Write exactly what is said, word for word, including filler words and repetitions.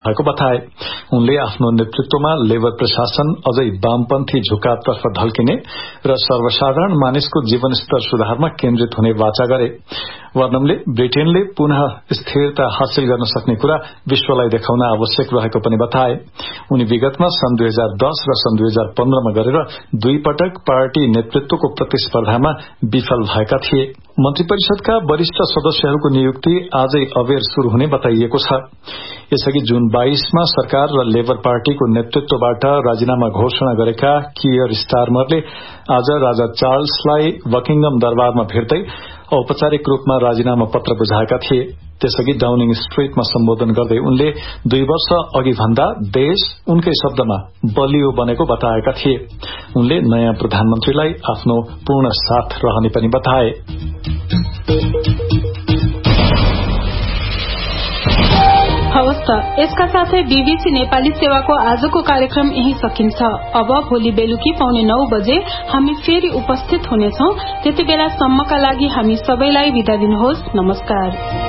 भएको बताए। उनले आफ्नो नेतृत्वमा लेबर प्रशासन अझै वामपन्थी झुकावतर्फ ढल्किने र सर्वसाधारण मानिसको जीवनस्तर सुधारमा केन्द्रित हुने वाचा गरे। वर्नमले ब्रिटेनले पुनः स्थिरता हासिल गर्न सक्ने कुरा विश्वलाई देखाउन आवश्यक रहेको पनि बताए। उनी विगतमा सन् दुई हजार दस र सन् दुई हजार पन्ध्रमा गरेर दुई पटक पार्टी नेतृत्वको प्रतिस्पर्धामा विफल भएका थिए। मन्त्री परिषदका वरिष्ठ सदस्यहरूको नियुक्ति आजै अबेर शुरू हुने बताइएको छ। यसअघि जुन बाइसमा सरकार र लेबर पार्टीको नेतृत्वबाट राजीनामा घोषणा गरेका कियर स्टारमरले आज राजा चार्ल्सलाई बकिङम दरबारमा भेट्दै औपचारिक रूपमा राजीनामा पत्र बुझाएका थिए। त्यसअघि डाउनिङ स्ट्रीटमा सम्बोधन गर्दै उनले दुई वर्ष अघि भन्दा देश उनकै शब्दमा बलियो बनेको बताएका थिए। उनले नयाँ प्रधानमन्त्रीलाई आफ्नो पूर्ण साथ रहने पनि बताए। हवस् त, यसका साथै बीबीसी नेपाली सेवाको आजको कार्यक्रम यही सकिन्छ। अब भोलि बेलुकी पौने नौ बजे हामी फेरि उपस्थित हुनेछौं। त्यति बेलासम्मका लागि हामी सबैलाई बिदा दिनुहोस्। नमस्कार।